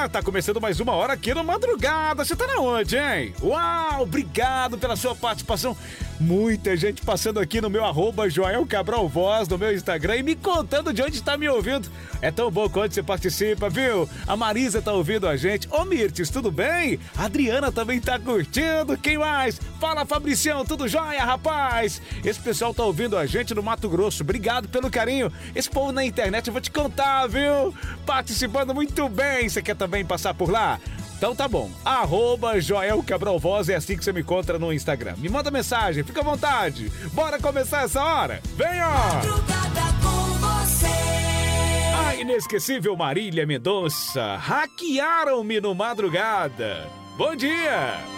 tá começando mais uma hora aqui no Madrugada. Você tá na onde, hein? Uau, obrigado pela sua participação. Muita gente passando aqui no meu @Joel Cabral Voz, no meu Instagram, e me contando de onde tá me ouvindo. É tão bom quando você participa, viu? A Marisa tá ouvindo a gente. Ô, Mirtes, tudo bem? A Adriana também tá curtindo. Quem mais? Fala, Fabricião, tudo jóia, rapaz? Esse pessoal tá ouvindo a gente no Mato Grosso. Obrigado pelo carinho. Esse povo na internet, eu vou te contar, viu? Participando muito bem. Você quer também passar por lá? Então tá bom, @Joel Cabral Voz, é assim que você me encontra no Instagram. Me manda mensagem, fica à vontade. Bora começar essa hora? Venha! Madrugada com você. A inesquecível Marília Mendonça, hackearam-me no Madrugada. Bom dia!